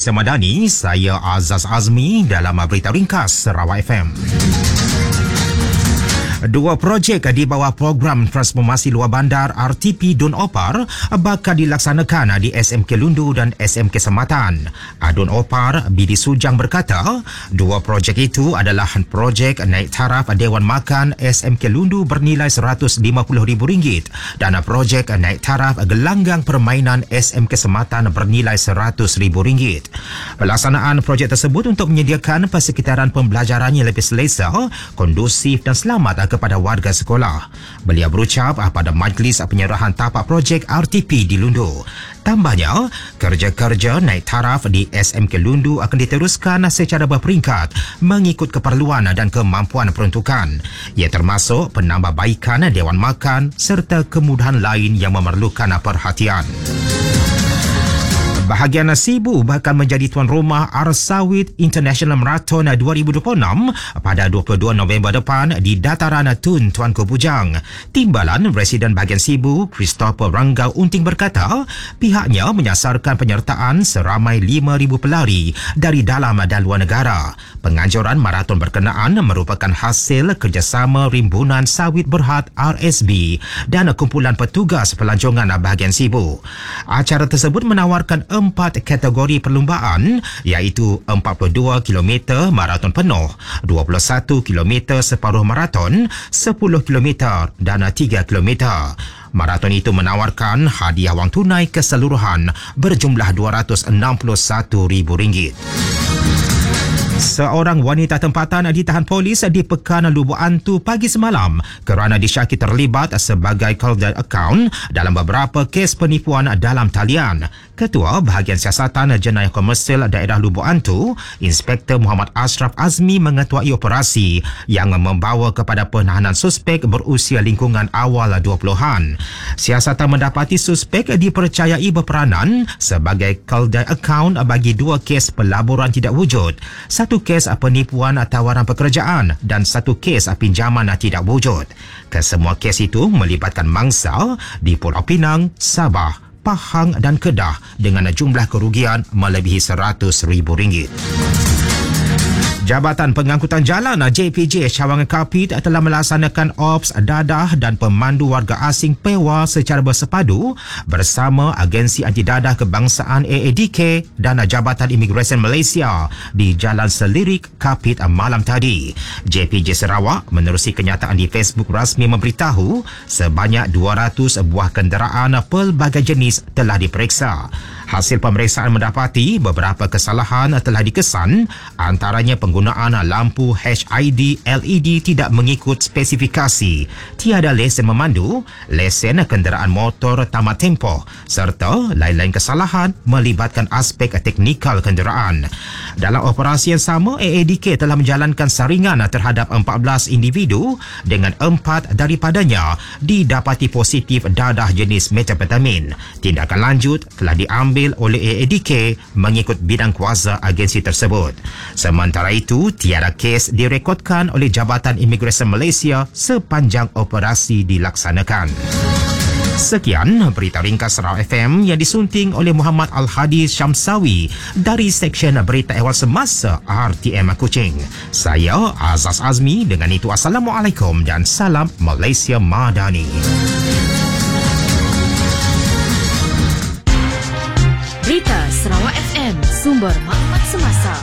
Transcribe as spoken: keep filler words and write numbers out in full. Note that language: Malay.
Malaysia Madani, saya Azaz Azmi dalam Berita Ringkas Sarawak F M. Dua projek di bawah program transformasi luar bandar R T P Dun Opar bakal dilaksanakan di S M K Lundu dan S M K Sematan. Dun Opar Bidi Sujang berkata, dua projek itu adalah projek naik taraf Dewan Makan S M K Lundu bernilai seratus lima puluh ribu ringgit dan projek naik taraf gelanggang permainan S M K Sematan bernilai seratus ribu ringgit. Pelaksanaan projek tersebut untuk menyediakan persekitaran pembelajaran yang lebih selesa, kondusif dan selamat kepada warga sekolah. Beliau berucap pada majlis penyerahan tapak projek R T P di Lundu. Tambahnya, kerja-kerja naik taraf di S M K Lundu akan diteruskan secara berperingkat mengikut keperluan dan kemampuan peruntukan. Ia termasuk penambahbaikan Dewan Makan serta kemudahan lain yang memerlukan perhatian. Bahagian Sibu bakal menjadi tuan rumah Arsawit International Marathon dua ribu dua puluh enam pada dua puluh dua November depan di Dataran Tun Tuanku Bujang. Timbalan Presiden bahagian Sibu, Christopher Ranggau Unting berkata, pihaknya menyasarkan penyertaan seramai lima ribu pelari dari dalam dan luar negara. Penganjuran maraton berkenaan merupakan hasil kerjasama Rimbunan Sawit Berhad R S B dan kumpulan petugas pelancongan bahagian Sibu. Acara tersebut menawarkan empat kategori perlumbaan iaitu empat puluh dua kilometer maraton penuh, dua puluh satu kilometer separuh maraton, sepuluh kilometer dan tiga kilometer. Maraton itu menawarkan hadiah wang tunai keseluruhan berjumlah dua ratus enam puluh satu ribu ringgit. Seorang wanita tempatan ditahan polis di Pekan Lubuk Antu pagi semalam kerana disyaki terlibat sebagai collector account dalam beberapa kes penipuan dalam talian. Ketua Bahagian Siasatan Jenayah Komersial Daerah Lubuk Antu, Inspektor Muhammad Ashraf Azmi mengetuai operasi yang membawa kepada penahanan suspek berusia lingkungan awal dua puluhan. Siasatan mendapati suspek dipercayai berperanan sebagai collector account bagi dua kes pelaburan tidak wujud, satu kes penipuan tawaran pekerjaan dan satu kes pinjaman tidak wujud. Kesemua kes itu melibatkan mangsa di Pulau Pinang, Sabah, Pahang dan Kedah dengan jumlah kerugian melebihi seratus ribu ringgit. Jabatan Pengangkutan Jalan J P J Cawangan Kapit telah melaksanakan ops dadah dan pemandu warga asing P E W A secara bersepadu bersama Agensi Anti Dadah Kebangsaan A A D K dan Jabatan Imigresen Malaysia di Jalan Selirik Kapit malam tadi. J P J Sarawak menerusi kenyataan di Facebook rasmi memberitahu sebanyak dua ratus buah kenderaan pelbagai jenis telah diperiksa. Hasil pemeriksaan mendapati beberapa kesalahan telah dikesan, antaranya penggunaan lampu H I D L E D tidak mengikut spesifikasi, tiada lesen memandu, lesen kenderaan motor tamat tempoh serta lain-lain kesalahan melibatkan aspek teknikal kenderaan. Dalam operasi yang sama, A A D K telah menjalankan saringan terhadap empat belas individu dengan empat daripadanya didapati positif dadah jenis metapetamin. Tindakan lanjut telah diambil oleh A A D K mengikut bidang kuasa agensi tersebut. Sementara itu, tiada kes direkodkan oleh Jabatan Imigresen Malaysia sepanjang operasi dilaksanakan. Sekian Berita Ringkas Sarawak F M yang disunting oleh Muhammad Al-Hadi Syamsawi dari Seksyen Berita Ehwal Semasa R T M Kuching. Saya Azaz Azmi, dengan itu Assalamualaikum dan salam Malaysia Madani. Berita Sarawak F M, sumber maklumat semasa.